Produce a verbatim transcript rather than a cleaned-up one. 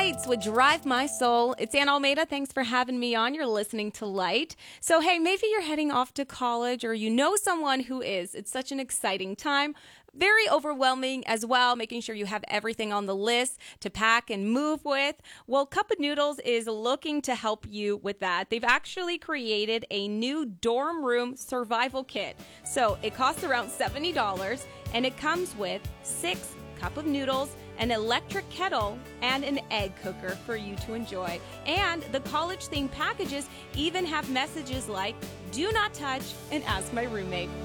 Lights would drive my soul. It's Ann Almeida. Thanks for having me on. You're listening to Light. So, hey, maybe you're heading off to college or you know someone who is. It's such an exciting time. Very overwhelming as well, making sure you have everything on the list to pack and move with. Well, Cup of Noodles is looking to help you with that. They've actually created a new dorm room survival kit. So it costs around seventy dollars and it comes with six cup of noodles, an electric kettle, and an egg cooker for you to enjoy. And the college-themed packages even have messages like, "Do not touch and ask my roommate."